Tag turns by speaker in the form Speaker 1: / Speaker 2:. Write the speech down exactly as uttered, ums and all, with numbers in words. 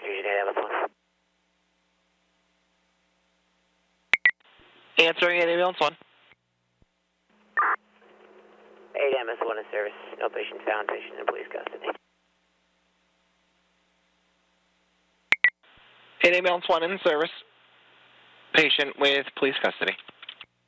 Speaker 1: Fusion eight ambulance one.
Speaker 2: Answering eight ambulance one.
Speaker 1: eight ambulance one in service. No patient found. Patient in police custody.
Speaker 2: eight ambulance one in service. Patient with police custody.